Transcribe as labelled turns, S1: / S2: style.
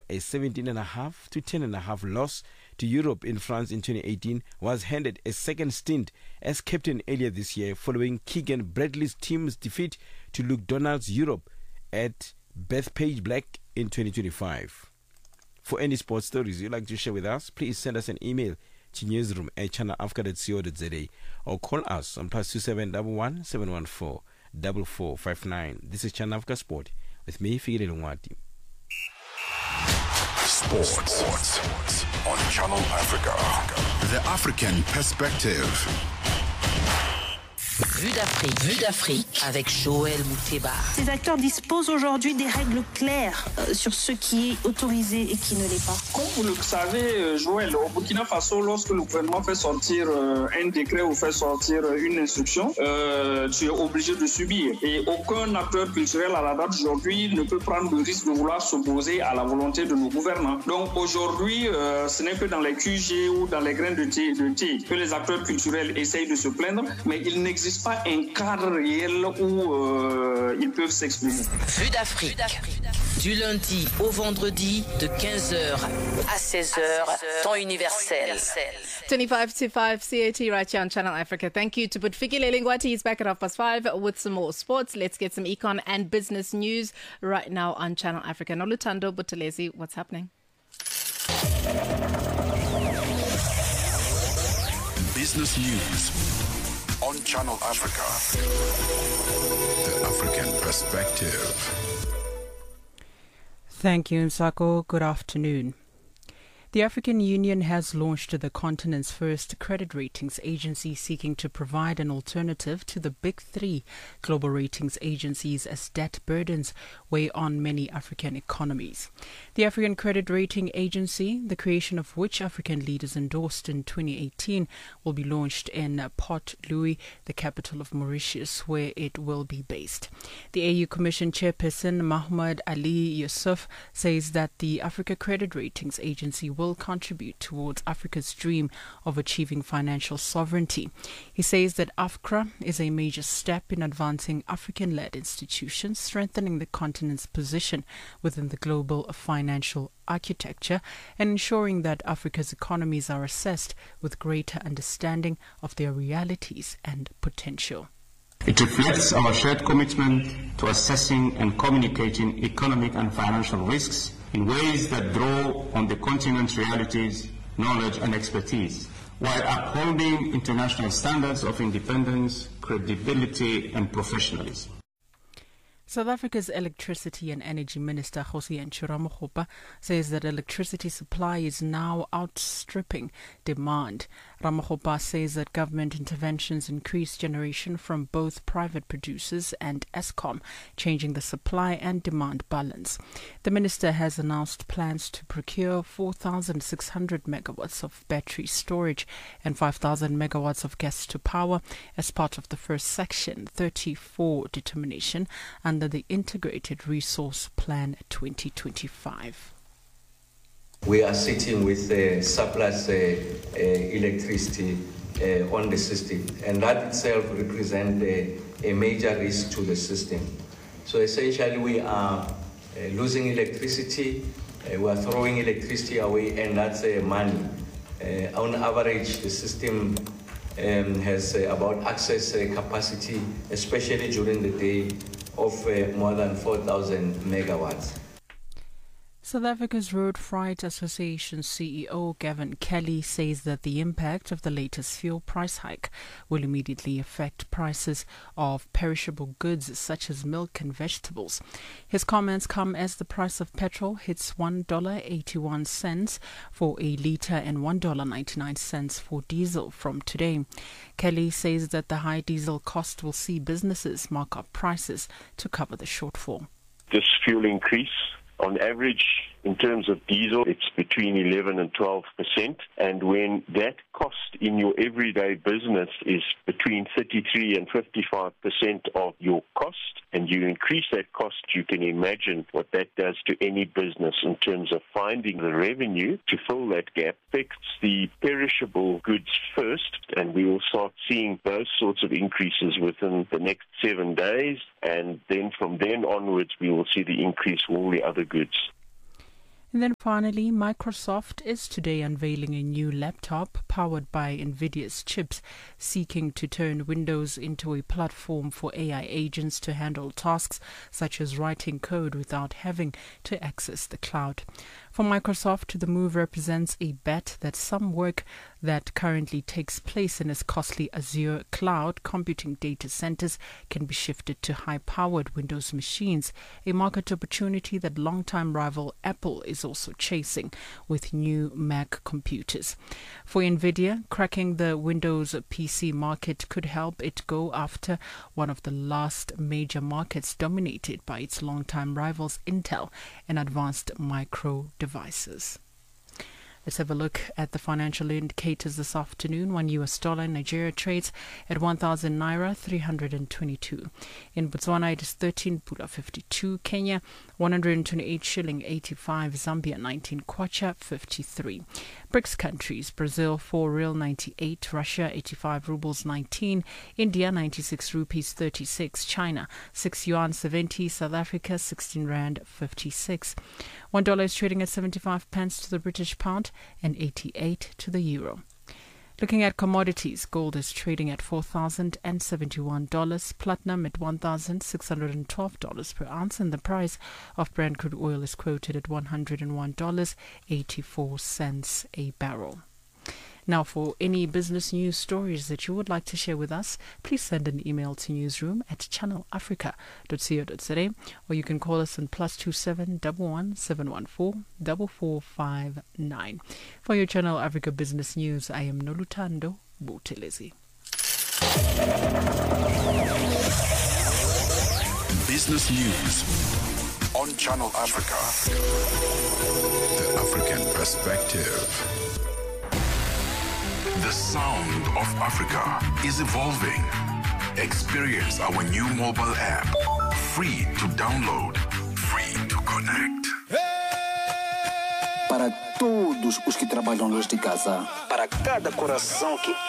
S1: a 17.5 to 10.5 loss to Europe in France in 2018, was handed a second stint as captain earlier this year following Keegan Bradley's team's defeat to Luke Donald's Europe at Bethpage Black in 2025. For any sports stories you'd like to share with us, please send us an email to newsroom@channelafrica.co.za or call us on +2711 714 4459. This is Channel Africa Sport with me, Fikile Lungwati.
S2: Sports on Channel Africa. The African Perspective.
S3: Vue d'Afrique avec Joël Mouteba.
S4: Ces acteurs disposent aujourd'hui des règles claires sur ce qui est autorisé et qui ne l'est pas.
S5: Comme vous le savez, Joël, au Burkina Faso, lorsque le gouvernement fait sortir un décret ou fait sortir une instruction, tu es obligé de subir. Et aucun acteur culturel à la date d'aujourd'hui ne peut prendre le risque de vouloir s'opposer à la volonté de nos gouvernants. Donc aujourd'hui, ce n'est que dans les QG ou dans les graines de thé que les acteurs culturels essayent de se plaindre, mais il n'existe pas un cadre réel où ils peuvent s'exprimer.
S3: Vue d'Afrique, du lundi au vendredi de 15h à 16h, temps universel.
S6: 25 to 5 CAT right here on Channel Africa. Thank you to Fikile Lungwati. He's back at 5:30 with some more sports. Let's get some econ and business news right now on Channel Africa. Nolutando Buthelezi, what's happening?
S2: Business news on Channel Africa. The African Perspective.
S7: Thank you, Nsako. Good afternoon. The African Union has launched the continent's first credit ratings agency seeking to provide an alternative to the big three global ratings agencies as debt burdens weigh on many African economies. The African Credit Rating Agency, the creation of which African leaders endorsed in 2018, will be launched in Port Louis, the capital of Mauritius, where it will be based. The AU Commission Chairperson Mahmoud Ali Yusuf says that the Africa Credit Ratings Agency will contribute towards Africa's dream of achieving financial sovereignty. He says that AFCRA is a major step in advancing African-led institutions, strengthening the continent's position within the global financial architecture, and ensuring that Africa's economies are assessed with greater understanding of their realities and potential.
S8: It reflects our shared commitment to assessing and communicating economic and financial risks in ways that draw on the continent's realities, knowledge and expertise, while upholding international standards of independence, credibility and professionalism.
S7: South Africa's Electricity and Energy Minister, Kgosientsho Ramokgopa, says that electricity supply is now outstripping demand. Ramokgopa says that government interventions increase generation from both private producers and Eskom, changing the supply and demand balance. The minister has announced plans to procure 4,600 megawatts of battery storage and 5,000 megawatts of gas to power as part of the first Section 34 determination under the Integrated Resource Plan 2025.
S9: We are sitting with surplus electricity on the system, and that itself represents a major risk to the system. So essentially we are losing electricity, we are throwing electricity away, and that's money. On average, the system has about access capacity, especially during the day, of more than 4,000 megawatts.
S7: South Africa's Road Freight Association CEO Gavin Kelly says that the impact of the latest fuel price hike will immediately affect prices of perishable goods such as milk and vegetables. His comments come as the price of petrol hits $1.81 for a litre and $1.99 for diesel from today. Kelly says that the high diesel cost will see businesses mark up prices to cover the shortfall.
S10: This fuel increase, on average, in terms of diesel, it's between 11 and 12%. And when that cost in your everyday business is between 33 and 55% of your cost, and you increase that cost, you can imagine what that does to any business in terms of finding the revenue to fill that gap. Affects the perishable goods first, and we will start seeing those sorts of increases within the next 7 days. And then from then onwards, we will see the increase for all the other goods.
S7: And then finally, Microsoft is today unveiling a new laptop powered by NVIDIA's chips, seeking to turn Windows into a platform for AI agents to handle tasks such as writing code without having to access the cloud. For Microsoft, the move represents a bet that some work that currently takes place in its costly Azure cloud computing data centers can be shifted to high-powered Windows machines, a market opportunity that longtime rival Apple is also chasing with new Mac computers. For NVIDIA, cracking the Windows PC market could help it go after one of the last major markets dominated by its longtime rivals Intel and Advanced Micro devices. Let's have a look at the financial indicators this afternoon. $1 US in Nigeria trades at 1,000 naira 322. In Botswana, it is 13.52. Kenya, 128 shilling 85. Zambia, 19 kwacha 53. BRICS countries: Brazil 4 real 98, Russia 85 rubles 19, India 96 rupees 36, China 6 yuan 70, South Africa 16 rand 56. $1 is trading at 75 pence to the British pound and 88 to the euro. Looking at commodities, gold is trading at $4,071, platinum at $1,612 per ounce, and the price of Brent crude oil is quoted at $101.84 a barrel. Now, for any business news stories that you would like to share with us, please send an email to newsroom@channelafrica.co.za, or you can call us on +27 11 714 4459. For your Channel Africa Business News, I am Nolutando Buthelezi.
S2: Business News on Channel Africa. The African Perspective. The sound of Africa is evolving. Experience our new mobile app. Free to download, free to connect.
S11: Para todos os que trabalham longe de casa, para cada coração que